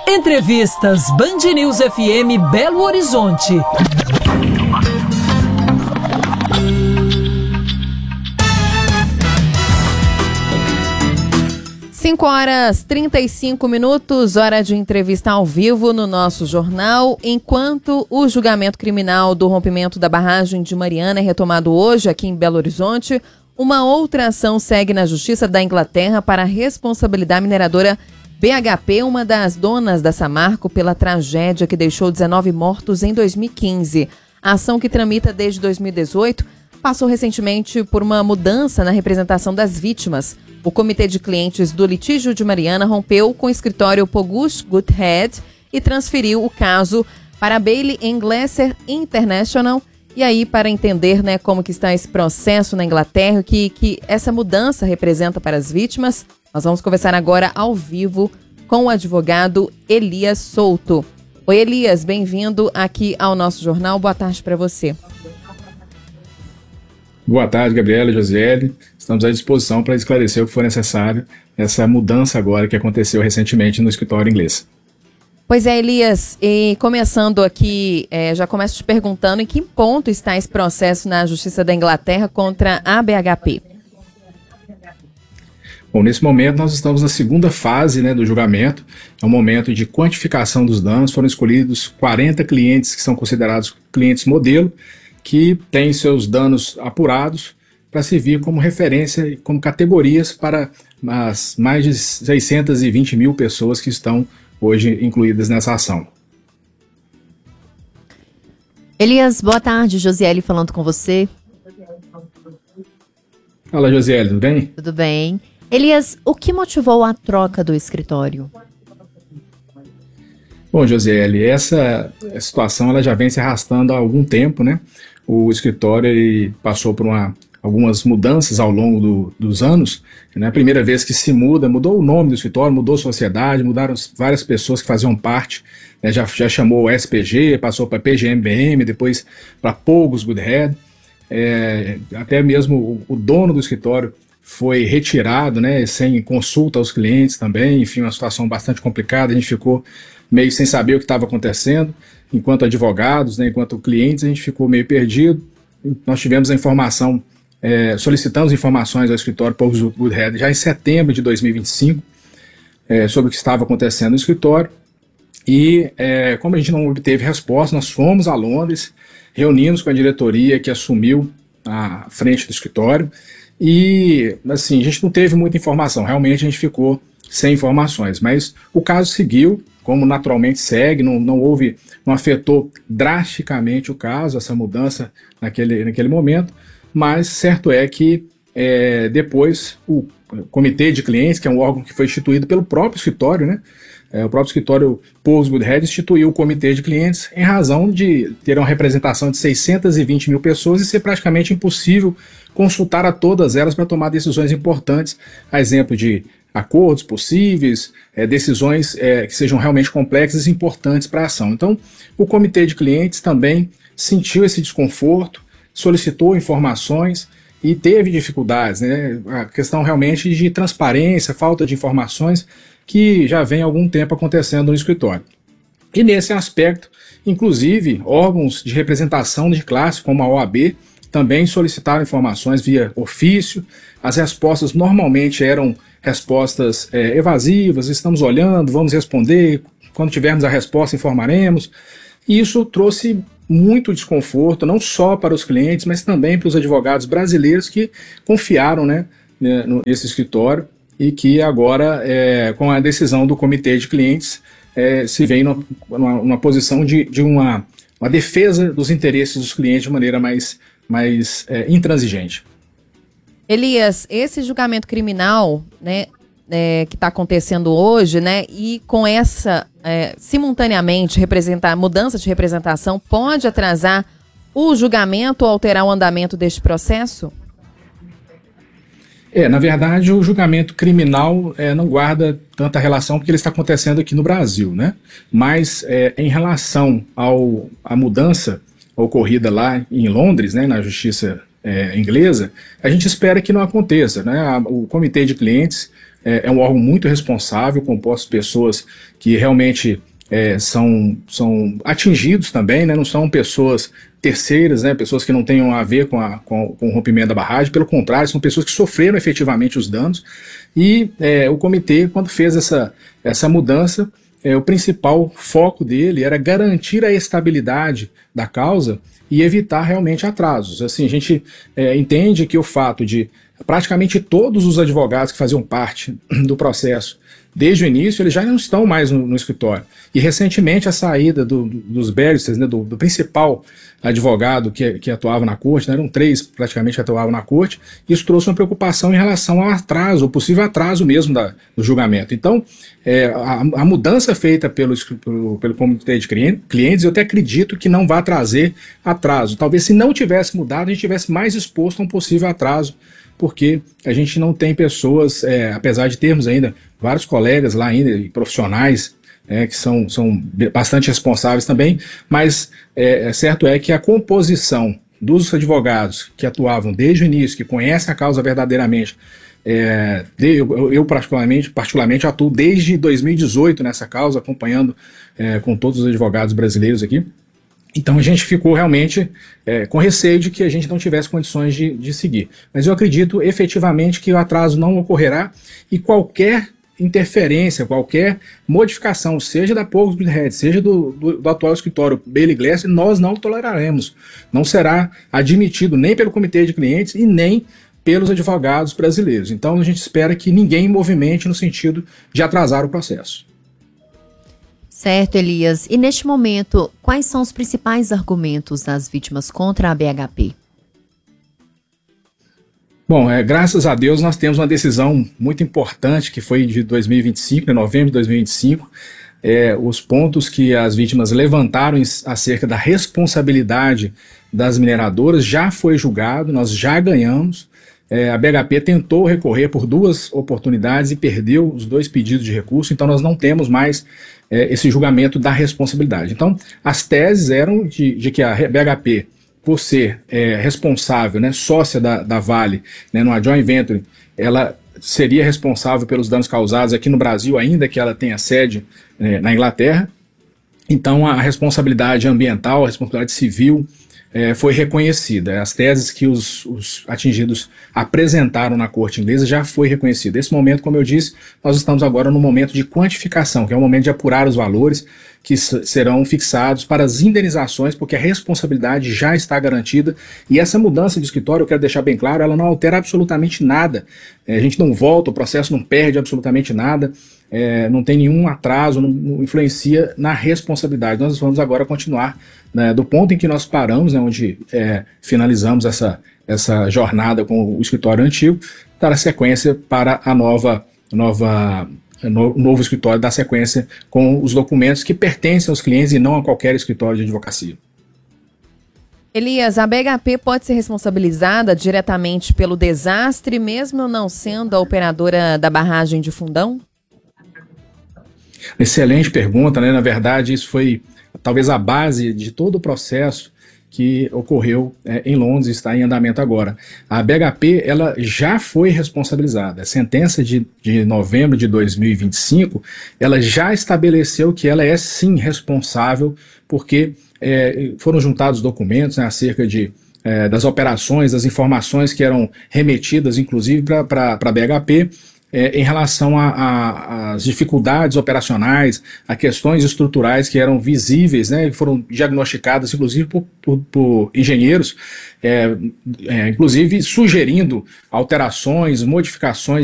Entrevistas Band News FM Belo Horizonte. 5h35, hora de entrevista ao vivo no nosso jornal. Enquanto o julgamento criminal do rompimento da barragem de Mariana é retomado hoje aqui em Belo Horizonte, uma outra ação segue na Justiça da Inglaterra para responsabilizar a mineradora BHP, uma das donas da Samarco, pela tragédia que deixou 19 mortos em 2015. A ação, que tramita desde 2018, passou recentemente por uma mudança na representação das vítimas. O Comitê de Clientes do Litígio de Mariana rompeu com o escritório Pogush Goodhead e transferiu o caso para a Bailey Glasser International. E aí, para entender, como que está esse processo na Inglaterra, o que essa mudança representa para as vítimas, nós vamos conversar agora ao vivo com o advogado Elias Souto. Oi, Elias, bem-vindo aqui ao nosso jornal. Boa tarde para você. Boa tarde, Gabriela e Josiele. Estamos à disposição para esclarecer o que for necessário, essa mudança agora que aconteceu recentemente no escritório inglês. Pois é, Elias, e começando aqui, já começo te perguntando em que ponto está esse processo na Justiça da Inglaterra contra a BHP. Bom, nesse momento nós estamos na segunda fase do julgamento. É um momento de quantificação dos danos. Foram escolhidos 40 clientes que são considerados clientes modelo, que têm seus danos apurados para servir como referência, como categorias para as mais de 620 mil pessoas que estão hoje incluídas nessa ação. Elias, boa tarde. Josiele falando com você. Fala, Josiele, tudo bem? Tudo bem. Elias, o que motivou a troca do escritório? Bom, Josiele, essa situação ela já vem se arrastando há algum tempo, O escritório ele passou por algumas mudanças ao longo dos anos. A primeira vez que se mudou o nome do escritório, mudou a sociedade, mudaram várias pessoas que faziam parte, já chamou o SPG, passou para PGMBM, depois para Pogush Goodhead, até mesmo o dono do escritório foi retirado, sem consulta aos clientes também, enfim, uma situação bastante complicada. A gente ficou meio sem saber o que estava acontecendo, enquanto advogados, enquanto clientes, a gente ficou meio perdido. Nós tivemos a informação, solicitamos informações ao escritório Pogush Goodhead já em setembro de 2025, sobre o que estava acontecendo no escritório, e como a gente não obteve resposta, nós fomos a Londres, reunimos com a diretoria que assumiu a frente do escritório, e assim, a gente não teve muita informação, realmente a gente ficou sem informações, mas o caso seguiu, como naturalmente segue, não afetou drasticamente o caso, essa mudança naquele momento, mas certo é que depois o Comitê de Clientes, que é um órgão que foi instituído pelo próprio escritório, o próprio escritório Pogush Goodhead instituiu o Comitê de Clientes em razão de ter uma representação de 620 mil pessoas e ser praticamente impossível consultar a todas elas para tomar decisões importantes, a exemplo de acordos possíveis, decisões que sejam realmente complexas e importantes para a ação. Então, o Comitê de Clientes também sentiu esse desconforto, solicitou informações e teve dificuldades, a questão realmente de transparência, falta de informações, que já vem há algum tempo acontecendo no escritório. E nesse aspecto, inclusive, órgãos de representação de classe, como a OAB, também solicitaram informações via ofício. As respostas normalmente eram respostas evasivas: estamos olhando, vamos responder, quando tivermos a resposta informaremos. E isso trouxe muito desconforto, não só para os clientes, mas também para os advogados brasileiros que confiaram nesse escritório e que agora, com a decisão do Comitê de Clientes, se vê numa posição de uma defesa dos interesses dos clientes de maneira mais intransigente. Elias, esse julgamento criminal, que está acontecendo hoje, e com essa, simultaneamente, mudança de representação, pode atrasar o julgamento ou alterar o andamento deste processo? Na verdade, o julgamento criminal não guarda tanta relação porque ele está acontecendo aqui no Brasil, Mas em relação à mudança ocorrida lá em Londres, na Justiça inglesa, a gente espera que não aconteça, O Comitê de Clientes é um órgão muito responsável, composto de pessoas que realmente são atingidos também, né? Não são pessoas terceiras, né? Pessoas que não tenham a ver com o rompimento da barragem, pelo contrário, são pessoas que sofreram efetivamente os danos, e o comitê, quando fez essa mudança, o principal foco dele era garantir a estabilidade da causa e evitar realmente atrasos. Assim, a gente entende que o fato de praticamente todos os advogados que faziam parte do processo desde o início, eles já não estão mais no escritório. E recentemente a saída dos barristers, né, do principal advogado que atuava na corte, né, eram 3 praticamente que atuavam na corte, isso trouxe uma preocupação em relação ao atraso, o possível atraso mesmo do julgamento. Então, a mudança feita pelo comitê de clientes, eu até acredito que não vai trazer atraso. Talvez se não tivesse mudado, a gente tivesse mais exposto a um possível atraso, porque a gente não tem pessoas, apesar de termos ainda vários colegas lá ainda, profissionais, que são bastante responsáveis também, mas certo é que a composição dos advogados que atuavam desde o início, que conhecem a causa verdadeiramente, eu particularmente atuo desde 2018 nessa causa, acompanhando com todos os advogados brasileiros aqui. Então a gente ficou realmente com receio de que a gente não tivesse condições de seguir. Mas eu acredito efetivamente que o atraso não ocorrerá, e qualquer interferência, qualquer modificação, seja da Pogos Head, seja do atual escritório Bailey Glass, nós não toleraremos. Não será admitido nem pelo comitê de clientes e nem pelos advogados brasileiros. Então a gente espera que ninguém movimente no sentido de atrasar o processo. Certo, Elias. E neste momento, quais são os principais argumentos das vítimas contra a BHP? Bom, graças a Deus nós temos uma decisão muito importante que foi de 2025, em novembro de 2025. Os pontos que as vítimas levantaram acerca da responsabilidade das mineradoras já foi julgado, nós já ganhamos. A BHP tentou recorrer por 2 oportunidades e perdeu os 2 pedidos de recurso, então nós não temos mais esse julgamento da responsabilidade. Então, as teses eram de que a BHP, por ser responsável, né, sócia da Vale, né, numa joint venture, ela seria responsável pelos danos causados aqui no Brasil, ainda que ela tenha sede na Inglaterra. Então, a responsabilidade ambiental, a responsabilidade civil, foi reconhecida. As teses que os atingidos apresentaram na corte inglesa já foi reconhecida. Nesse momento, como eu disse, nós estamos agora no momento de quantificação, que é o momento de apurar os valores que serão fixados para as indenizações, porque a responsabilidade já está garantida. E essa mudança de escritório, eu quero deixar bem claro, ela não altera absolutamente nada. A gente não volta, o processo não perde absolutamente nada, não tem nenhum atraso, não influencia na responsabilidade. Nós vamos agora continuar, né, do ponto em que nós paramos, né, onde finalizamos essa jornada com o escritório antigo, dar a sequência para a novo escritório, dar sequência com os documentos que pertencem aos clientes e não a qualquer escritório de advocacia. Elias, a BHP pode ser responsabilizada diretamente pelo desastre, mesmo não sendo a operadora da barragem de Fundão? Excelente pergunta, né? Na verdade, isso foi talvez a base de todo o processo que ocorreu em Londres e está em andamento agora. A BHP ela já foi responsabilizada. A sentença de novembro de 2025 ela já estabeleceu que ela é sim responsável, porque foram juntados documentos, né, acerca das operações, das informações que eram remetidas inclusive para a BHP, em relação às dificuldades operacionais, a questões estruturais que eram visíveis, né, que foram diagnosticadas, inclusive, por engenheiros, inclusive sugerindo alterações, modificações